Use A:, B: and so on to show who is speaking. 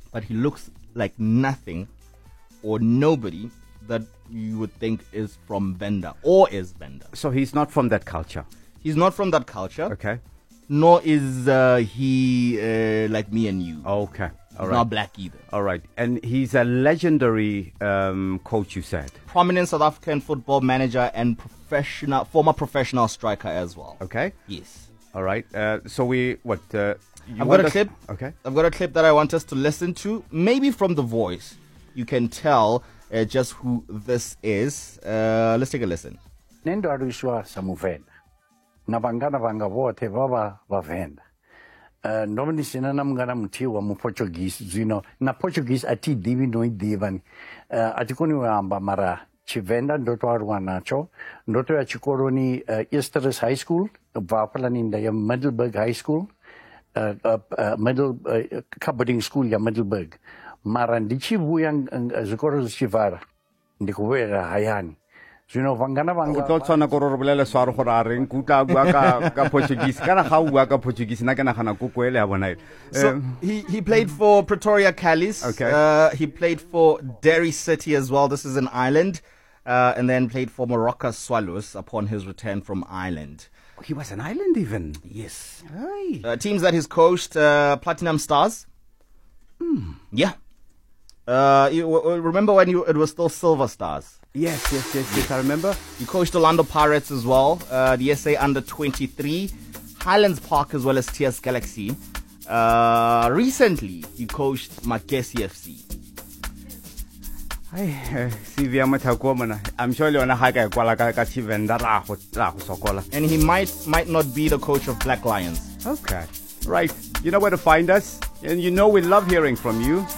A: but he looks like nothing or nobody that you would think is from Venda or is Venda.
B: So he's not from that culture.
A: He's not from that culture.
B: Okay.
A: Nor is he like me and you.
B: Okay. All
A: He's
B: right.
A: not black either.
B: All right. And he's a legendary coach, you said.
A: Prominent South African football manager and former professional striker as well.
B: Okay.
A: Yes.
B: All right. So I've
A: got a clip.
B: Okay.
A: I've got a clip that I want us to listen to. Maybe from the voice, you can tell just who this is. Let's take a listen.
C: Nendo aruishwa samuvenda. Na vangana vanga vote vava vavenda. Normally sinana mngana mtiwa mu Portuguese, na Portuguese ati divi no divani. Atikoni wamba mara chivenda ndoto arwa nacho. Ndoto ya chikoroni Easter's High School, vapalani nda ya Middelburg High School. Boarding school ya Middelburg. Mara ndichi vuyang zikoro chivara. Ndikuwera hayani. Vangana vanga.
B: Utotsana ko robolela swaro go ra reng kuta bua ka Portuguese kana ga bua ka Portuguese na kana gana go kwele ya bona.
A: So he played for Pretoria Callis.
B: Okay.
A: He played for Derry City as well. This is in Ireland. And then played for Morocco Swallows upon his return from Ireland.
B: He was an island even.
A: Yes.
B: Hey.
A: Teams that he's coached, Platinum Stars. Yeah. Remember when it was still Silver Stars?
B: Yes, I remember.
A: He coached Orlando Pirates as well, the SA Under-23, Highlands Park as well as TS Galaxy. Recently, he coached Makesi FC.
B: I'm sure you're
A: And he might not be the coach of Black Lions.
B: Okay. Right. You know where to find us. And you know we love hearing from you.